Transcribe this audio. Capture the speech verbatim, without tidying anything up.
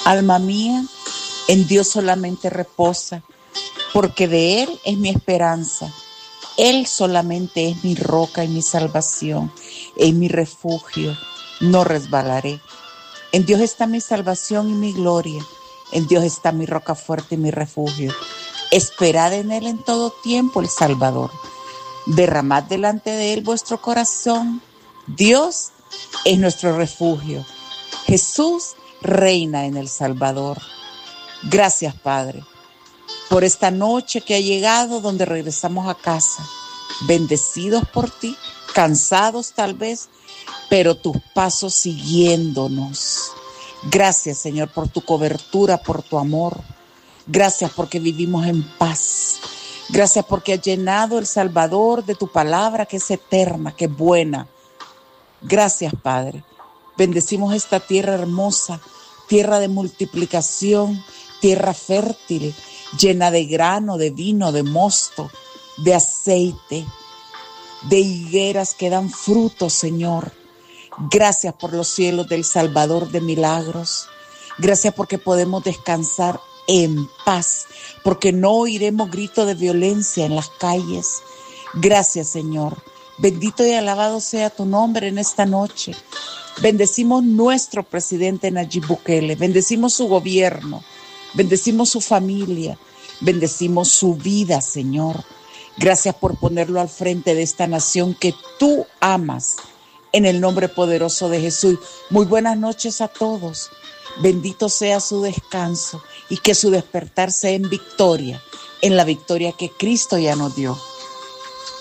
Alma mía, en Dios solamente reposa, porque de Él es mi esperanza. Él solamente es mi roca y mi salvación, en mi refugio, no resbalaré. En Dios está mi salvación y mi gloria, en Dios está mi roca fuerte y mi refugio. Esperad en Él en todo tiempo, el Salvador. Derramad delante de Él vuestro corazón. Dios es nuestro refugio. Jesús reina en el Salvador. Gracias, Padre, por esta noche que ha llegado, donde regresamos a casa, bendecidos por ti, cansados tal vez, pero tus pasos siguiéndonos. Gracias, Señor, por tu cobertura, por tu amor. Gracias porque vivimos en paz. Gracias porque has llenado El Salvador de tu palabra, que es eterna, que es buena. Gracias, Padre. Bendecimos esta tierra hermosa, tierra de multiplicación, tierra fértil, llena de grano, de vino, de mosto, de aceite, de higueras que dan frutos, Señor. Gracias por los cielos del Salvador de milagros. Gracias porque podemos descansar en paz, porque no oiremos grito de violencia en las calles. Gracias, Señor. Bendito y alabado sea tu nombre en esta noche. Bendecimos nuestro presidente Nayib Bukele, bendecimos su gobierno, bendecimos su familia, bendecimos su vida, Señor. Gracias por ponerlo al frente de esta nación que tú amas, en el nombre poderoso de Jesús. Muy buenas noches a todos. Bendito sea su descanso y que su despertar sea en victoria, en la victoria que Cristo ya nos dio.